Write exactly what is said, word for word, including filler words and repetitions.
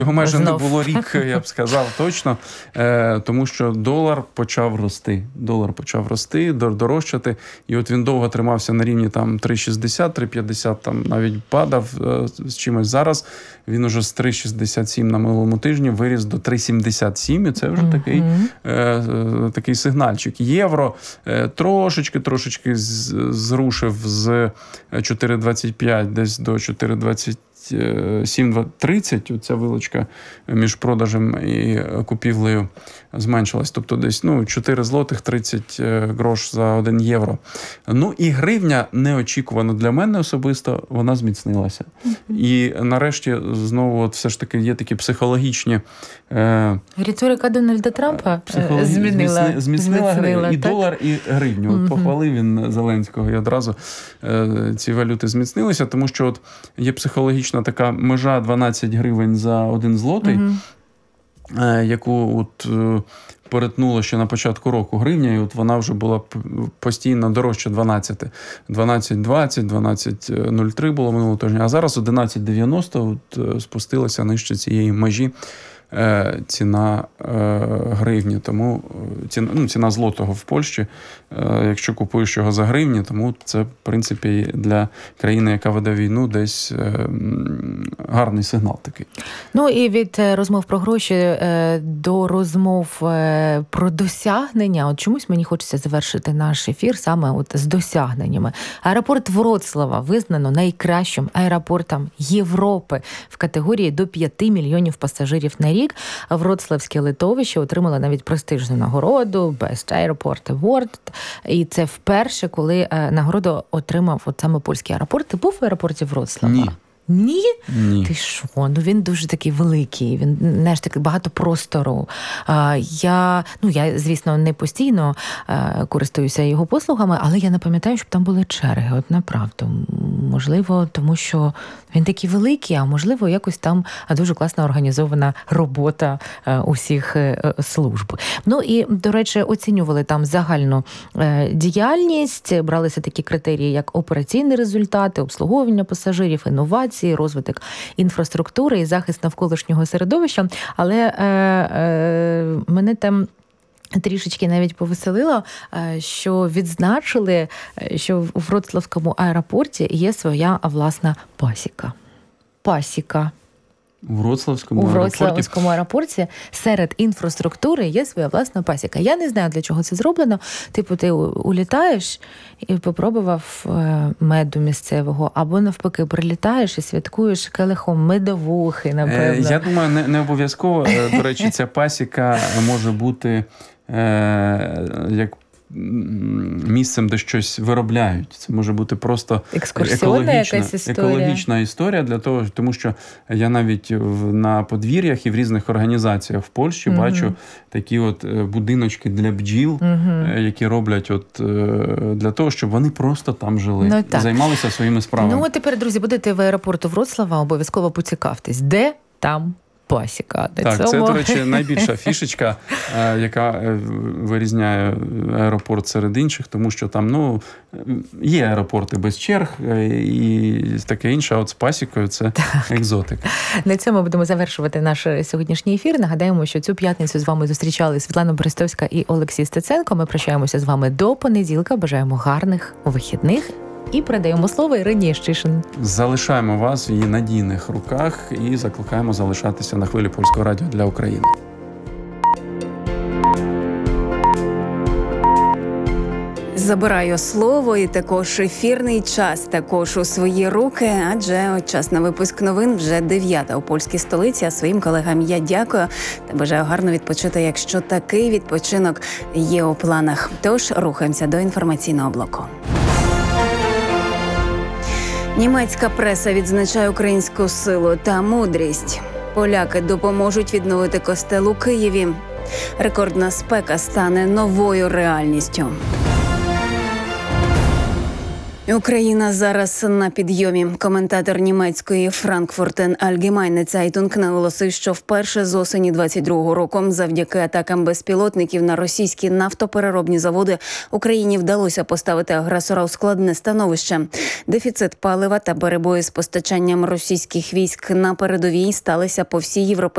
Його майже Знов. не було рік, я б сказав точно, е, тому що долар почав рости. Долар почав рости, дорожчати, і от він довго тримався на рівні там три шістдесят, три п'ятдесят, там навіть падав е, з чимось. Зараз він уже з три шістдесят сім на минулому тижні виріс до три сімдесят сім, і це вже mm-hmm. такий, е, такий сигнальчик. Євро е, трошечки, трошечки з, зрушив з чотири двадцять п'ять десь до чотири двадцять сім тридцять, ця вилочка між продажем і купівлею зменшилась. Тобто десь ну, чотири злотих тридцять грош за один євро. Ну і гривня неочікувано для мене особисто, вона зміцнилася. Mm-hmm. І нарешті знову от все ж таки є такі психологічні... Е... Риторика Дональда Трампа психологі... змінила, зміцнила, зміцнила, змінила і так? Долар, і гривню. Mm-hmm. От похвалив він Зеленського, і одразу е, ці валюти зміцнилися, тому що от є психологічна така межа дванадцять гривень за один злотий, mm-hmm. е, яку от е, перетнула ще на початку року гривня, і от вона вже була постійно дорожче дванадцять. дванадцять двадцять, дванадцять нуль три було минулого тижня, а зараз одинадцять дев'яносто от, спустилася нижче цієї межі е, ціна е, гривні. Тому ціна, ну, ціна злотого в Польщі, е, якщо купуєш його за гривні, тому це, в принципі, для країни, яка веде війну, десь е, гарний сигнал такий. Ну і від розмов про гроші е, до розмов е, про досягнення. От чомусь мені хочеться завершити наш ефір саме от з досягненнями. Аеропорт Вроцлава визнано найкращим аеропортом Європи в категорії до п'яти мільйонів пасажирів на рік. Вроцлавське литовище отримало навіть престижну нагороду Best Airport Award. І це вперше, коли е, нагороду отримав от саме польський аеропорт. Ти був в аеропорті Вроцлава? Ні. Ні? Ні. Ти що? Ну він дуже такий великий, він, знаєш, такий багато простору. А, я, ну, я, звісно, не постійно а, користуюся його послугами, але я не пам'ятаю, щоб там були черги, от направду. Можливо, тому що він такий великий, а можливо, якось там дуже класно організована робота а, усіх а, служб. Ну і, до речі, оцінювали там загальну а, діяльність, бралися такі критерії, як операційні результати, обслуговування пасажирів, інновації, розвиток інфраструктури і захист навколишнього середовища. Але е, е, мене там трішечки навіть повеселило, що відзначили, що у Вроцлавському аеропорті є своя власна пасіка. Пасіка. У Вроцлавському, У аеропорті. Вроцлавському аеропорті серед інфраструктури є своя власна пасіка. Я не знаю, для чого це зроблено. Типу, ти улітаєш і попробував меду місцевого, або навпаки прилітаєш і святкуєш келихом медовухи, напевно. Я думаю, не, не обов'язково. До речі, ця пасіка може бути е, як місцем, де щось виробляють. Це може бути просто екологічна, історія. екологічна історія для того, тому що я навіть в, на подвір'ях і в різних організаціях в Польщі mm-hmm. бачу такі от будиночки для бджіл, mm-hmm. які роблять от для того, щоб вони просто там жили, ну, і займалися своїми справами. Ну, от тепер, друзі, будете в аеропорту Вроцлава, обов'язково поцікавтесь, де там пасіка. Так, цьому... це, до речі, найбільша фішечка, яка вирізняє аеропорт серед інших, тому що там, ну, є аеропорти без черг і таке інше, а от з пасікою це так. екзотика. На цьому будемо завершувати наш сьогоднішній ефір. Нагадаємо, що цю п'ятницю з вами зустрічали Світлана Берестовська і Олексій Стеценко. Ми прощаємося з вами до понеділка. Бажаємо гарних вихідних. І передаємо слово Ірині Єщишин. Залишаємо вас в її надійних руках і закликаємо залишатися на хвилі Польського радіо для України. Забираю слово і також ефірний час також у свої руки, адже час на випуск новин вже дев'ята у польській столиці, а своїм колегам я дякую та бажаю гарно відпочити, якщо такий відпочинок є у планах. Тож рухаємося до інформаційного блоку. Німецька преса відзначає українську силу та мудрість. Поляки допоможуть відновити костел у Києві. Рекордна спека стане новою реальністю. Україна зараз на підйомі. Коментатор німецької Frankfurter Allgemeine Zeitung наголосив, що вперше з осені двадцять другого року завдяки атакам безпілотників на російські нафтопереробні заводи Україні вдалося поставити агресора у складне становище. Дефіцит палива та перебої з постачанням російських військ на передовій сталися по всій Європейській